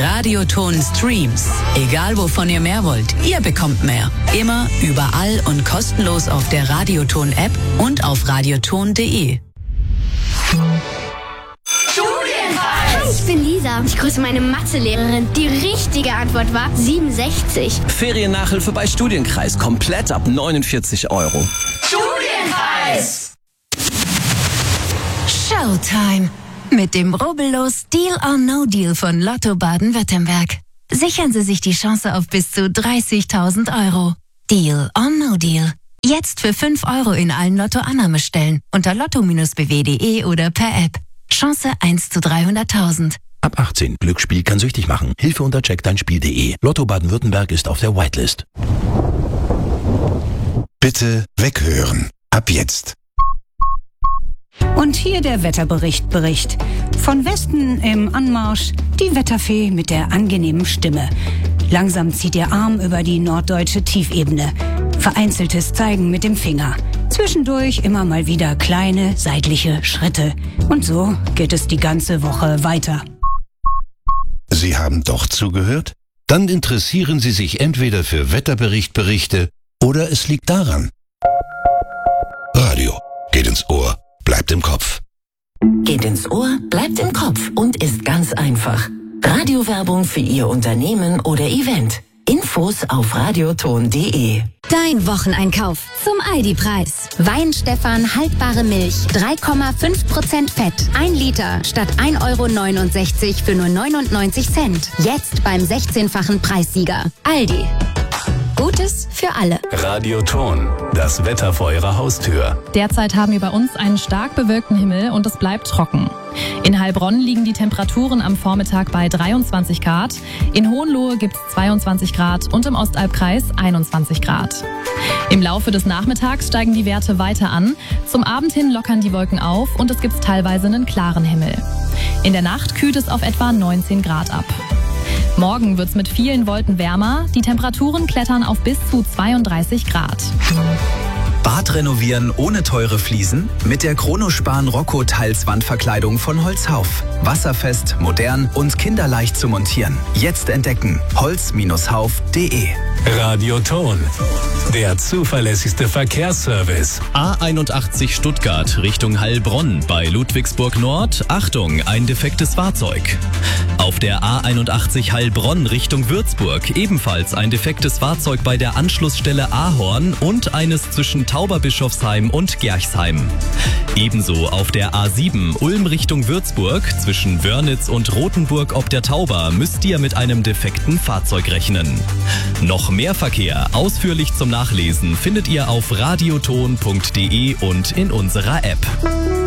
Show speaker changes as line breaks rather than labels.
Radioton Streams. Egal wovon ihr mehr wollt, ihr bekommt mehr. Immer, überall und kostenlos auf der Radioton App und auf radioton.de.
Ich bin Lisa. Ich grüße meine Mathelehrerin. Die richtige Antwort war 67.
Feriennachhilfe bei Studienkreis. Komplett ab 49 €.
Studienkreis!
Showtime. Mit dem rubbellos Deal or No Deal von Lotto Baden-Württemberg. Sichern Sie sich die Chance auf bis zu 30.000 €. Deal or No Deal. Jetzt für 5 € in allen Lotto-Annahmestellen unter lotto-bw.de oder per App. Chance 1 zu 300.000.
Ab 18. Glücksspiel kann süchtig machen. Hilfe unter checkdeinspiel.de. Lotto Baden-Württemberg ist auf der Whitelist.
Bitte weghören. Ab jetzt.
Und hier der Wetterbericht. Von Westen im Anmarsch die Wetterfee mit der angenehmen Stimme. Langsam zieht ihr Arm über die norddeutsche Tiefebene. Vereinzeltes Zeigen mit dem Finger. Zwischendurch immer mal wieder kleine seitliche Schritte. Und so geht es die ganze Woche weiter.
Sie haben doch zugehört?
Dann interessieren Sie sich entweder für Wetterberichte oder es liegt daran.
Radio geht ins Ohr, bleibt im Kopf.
Geht ins Ohr, bleibt im Kopf und ist ganz einfach. Radiowerbung für Ihr Unternehmen oder Event. Infos auf radioton.de.
Dein Wocheneinkauf zum Aldi-Preis. Weinstefan haltbare Milch, 3,5% Fett. 1 Liter statt 1,69 € für nur 99 Cent. Jetzt beim 16-fachen Preissieger. Aldi. Gutes für alle.
Radioton, das Wetter vor Ihrer Haustür.
Derzeit haben wir bei uns einen stark bewölkten Himmel und es bleibt trocken. In Heilbronn liegen die Temperaturen am Vormittag bei 23 Grad, in Hohenlohe gibt's 22 Grad und im Ostalbkreis 21 Grad. Im Laufe des Nachmittags steigen die Werte weiter an, zum Abend hin lockern die Wolken auf und es gibt teilweise einen klaren Himmel. In der Nacht kühlt es auf etwa 19 Grad ab. Morgen wird's mit vielen Wolken wärmer, die Temperaturen klettern auf bis zu 32 Grad.
Bad renovieren ohne teure Fliesen? Mit der Chronospan Rocco Teilswandverkleidung von Holzhauf. Wasserfest, modern und kinderleicht zu montieren. Jetzt entdecken. holz-hauf.de.
Radioton, der zuverlässigste Verkehrsservice.
A81 Stuttgart Richtung Heilbronn bei Ludwigsburg Nord. Achtung, ein defektes Fahrzeug. Auf der A81 Heilbronn Richtung Würzburg ebenfalls ein defektes Fahrzeug bei der Anschlussstelle Ahorn und eines zwischen Tauberbischofsheim und Gerchsheim. Ebenso auf der A7 Ulm Richtung Würzburg zwischen Wörnitz und Rothenburg ob der Tauber müsst ihr mit einem defekten Fahrzeug rechnen. Noch mehr Verkehr ausführlich zum Nachlesen findet ihr auf radioton.de und in unserer App.